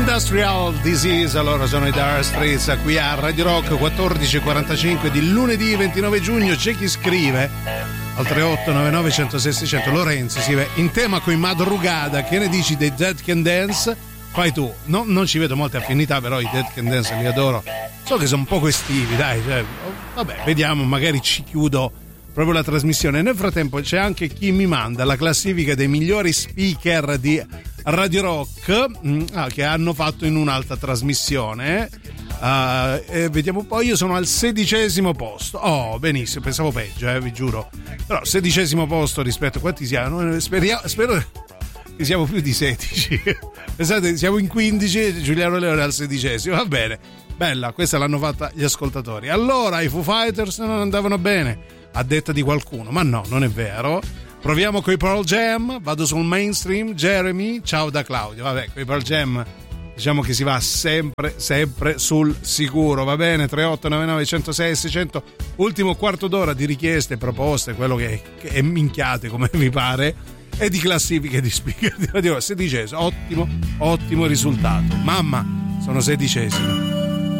Industrial Disease, allora sono i Dire Straits qui a Radio Rock, 14:45 di lunedì 29 giugno. C'è chi scrive al 3899 106 600: Lorenzo, si vede in tema con i Madrugada, che ne dici dei Dead Can Dance? Fai tu. No, non ci vedo molte affinità, però i Dead Can Dance li adoro, so che sono un poco estivi, dai, cioè, vabbè, vediamo, magari ci chiudo proprio la trasmissione. Nel frattempo c'è anche chi mi manda la classifica dei migliori speaker di Radio Rock che hanno fatto in un'altra trasmissione. Vediamo un po', io sono al 16° posto. Oh, benissimo, pensavo peggio, vi giuro. Però 16° posto rispetto a quanti siamo? Spero che siamo più di 16. Pensate, siamo in 15, Giuliano Leone al 16°. Va bene, bella, questa l'hanno fatta gli ascoltatori. Allora, i Foo Fighters non andavano bene, a detta di qualcuno, ma no, non è vero. Proviamo coi Pearl Jam, vado sul mainstream. Jeremy, ciao da Claudio. Vabbè, coi Pearl Jam diciamo che si va sempre sul sicuro, va bene. 3899 106 600, ultimo quarto d'ora di richieste, proposte, quello che è minchiate come vi pare, e di classifiche di speaker di radio. 16°, ottimo risultato, mamma, sono 16°.